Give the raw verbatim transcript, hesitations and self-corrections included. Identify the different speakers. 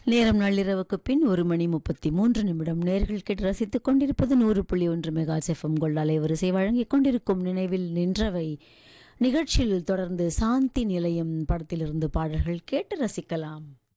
Speaker 1: நேரம் நள்ளிரவுக்கு பின் ஒரு மணி முப்பத்தி மூன்று நிமிடம். நேர்கள் கேட்டு ரசித்துக் கொண்டிருப்பது நூறு புள்ளி ஒன்று மெகா எஃப்எம் கோல்ட் அலைவரிசை வழங்கிக் கொண்டிருக்கும் நினைவில் நின்றவை நிகழ்ச்சியில் தொடர்ந்து சாந்தி நிலையம் படத்திலிருந்து பாடல்கள் கேட்டு ரசிக்கலாம்.